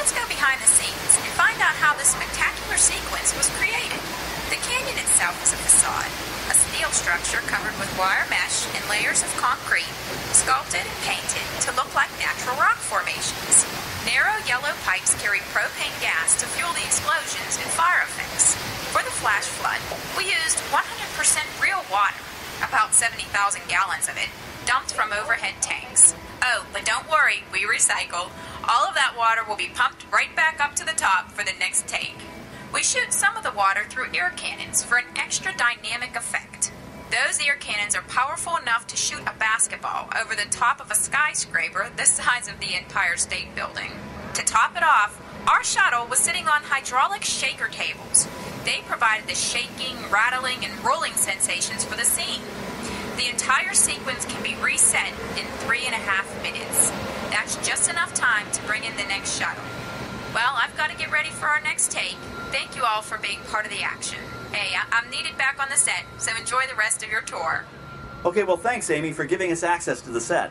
let's go behind the scenes and find out how this spectacular sequence was created. The canyon itself is a facade, a steel structure covered with wire mesh and layers of concrete, sculpted and painted to look like natural rock formations. Narrow yellow pipes carry propane gas to fuel the explosions and fire effects. For the flash flood, we used 100% real water, about 70,000 gallons of it, dumped from overhead tanks. Oh, but don't worry, we recycle. All of that water will be pumped right back up to the top for the next take. We shoot some of the water through air cannons for an extra dynamic effect. Those air cannons are powerful enough to shoot a basketball over the top of a skyscraper the size of the Empire State Building. To top it off, our shuttle was sitting on hydraulic shaker tables. They provided the shaking, rattling, and rolling sensations for the scene. The entire sequence can be reset in 3.5 minutes. That's just enough time to bring in the next shuttle. Well, I've got to get ready for our next take. Thank you all for being part of the action. Hey, I'm needed back on the set, so enjoy the rest of your tour. Okay, well, thanks, Amy, for giving us access to the set.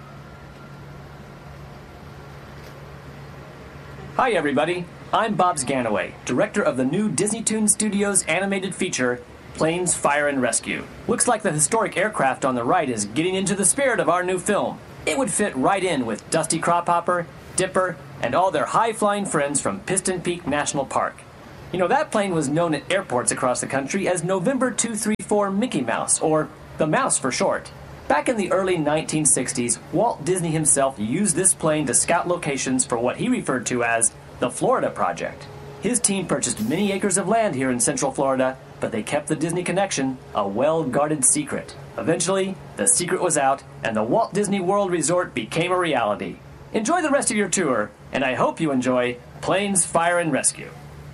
Hi, everybody. I'm Bob Sganaway, director of the new Disney Toon Studios animated feature, Planes, Fire, and Rescue. Looks like the historic aircraft on the right is getting into the spirit of our new film. It would fit right in with Dusty Cropphopper, Dipper, and all their high-flying friends from Piston Peak National Park. You know, that plane was known at airports across the country as November 234 Mickey Mouse, or the Mouse for short. Back in the early 1960s, Walt Disney himself used this plane to scout locations for what he referred to as the Florida Project. His team purchased many acres of land here in Central Florida, but they kept the Disney connection a well-guarded secret. Eventually, the secret was out, and the Walt Disney World Resort became a reality. Enjoy the rest of your tour, and I hope you enjoy Planes, Fire, and Rescue.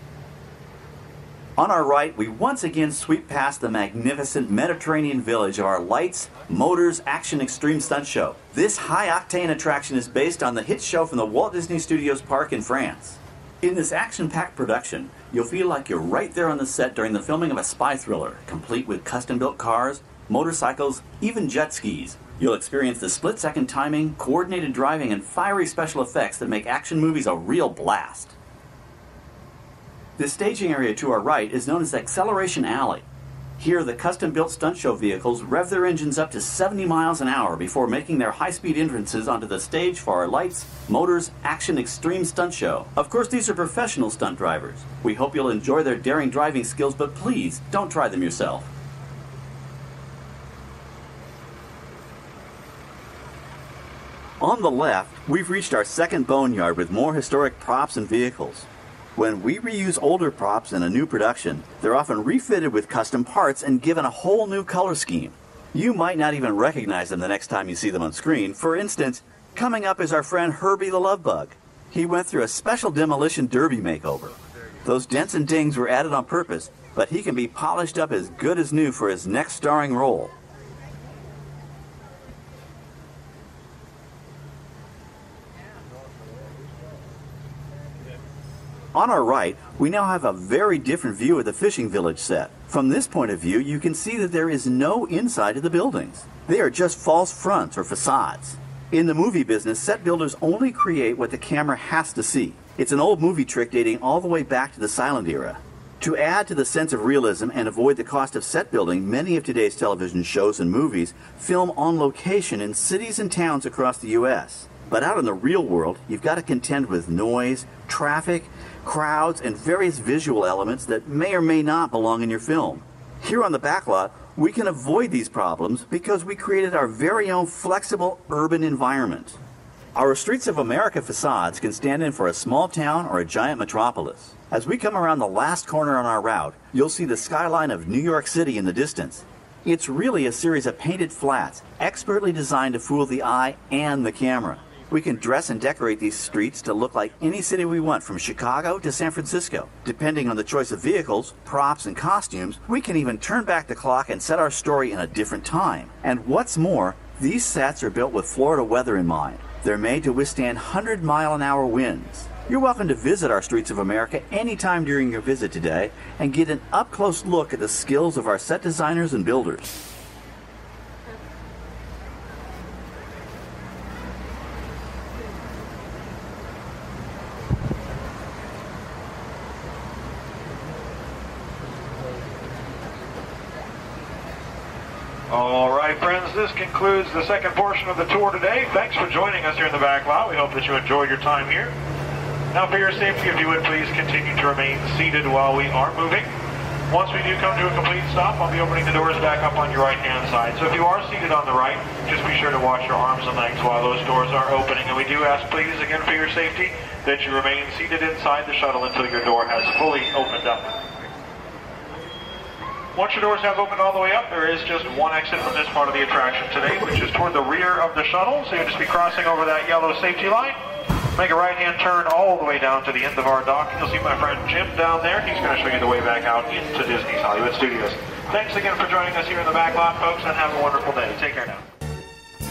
On our right, we once again sweep past the magnificent Mediterranean village of our Lights, Motors, Action Extreme Stunt Show. This high-octane attraction is based on the hit show from the Walt Disney Studios Park in France. In this action-packed production, you'll feel like you're right there on the set during the filming of a spy thriller, complete with custom-built cars, motorcycles, even jet skis. You'll experience the split-second timing, coordinated driving, and fiery special effects that make action movies a real blast. This staging area to our right is known as Acceleration Alley. Here, the custom-built stunt show vehicles rev their engines up to 70 miles an hour before making their high-speed entrances onto the stage for our Lights, Motors, Action Extreme Stunt Show. Of course, these are professional stunt drivers. We hope you'll enjoy their daring driving skills, but please, don't try them yourself. On the left, we've reached our second boneyard with more historic props and vehicles. When we reuse older props in a new production, they're often refitted with custom parts and given a whole new color scheme. You might not even recognize them the next time you see them on screen. For instance, coming up is our friend Herbie the Love Bug. He went through a special demolition derby makeover. Those dents and dings were added on purpose, but he can be polished up as good as new for his next starring role. On our right, we now have a very different view of the fishing village set. From this point of view, you can see that there is no inside of the buildings. They are just false fronts or facades. In the movie business, set builders only create what the camera has to see. It's an old movie trick dating all the way back to the silent era. To add to the sense of realism and avoid the cost of set building, many of today's television shows and movies film on location in cities and towns across the U.S. But out in the real world, you've got to contend with noise, traffic, crowds, and various visual elements that may or may not belong in your film. Here on the backlot, we can avoid these problems because we created our very own flexible urban environment. Our Streets of America facades can stand in for a small town or a giant metropolis. As we come around the last corner on our route, you'll see the skyline of New York City in the distance. It's really a series of painted flats, expertly designed to fool the eye and the camera. We can dress and decorate these streets to look like any city we want, from Chicago to San Francisco. Depending on the choice of vehicles, props, and costumes, we can even turn back the clock and set our story in a different time. And what's more, these sets are built with Florida weather in mind. They're made to withstand 100-mile-an-hour winds. You're welcome to visit our Streets of America anytime during your visit today and get an up-close look at the skills of our set designers and builders. All right, friends, this concludes the second portion of the tour today. Thanks for joining us here in the back lot. We hope that you enjoyed your time here. Now, for your safety, if you would please continue to remain seated while we are moving. Once we do come to a complete stop, I'll be opening the doors back up on your right-hand side. So if you are seated on the right, just be sure to watch your arms and legs while those doors are opening. And we do ask, please, again for your safety, that you remain seated inside the shuttle until your door has fully opened up. Once your doors have opened all the way up, there is just one exit from this part of the attraction today, which is toward the rear of the shuttle. So you'll just be crossing over that yellow safety line. Make a right-hand turn all the way down to the end of our dock. You'll see my friend Jim down there. He's going to show you the way back out into Disney's Hollywood Studios. Thanks again for joining us here in the back lot, folks, and have a wonderful day. Take care now.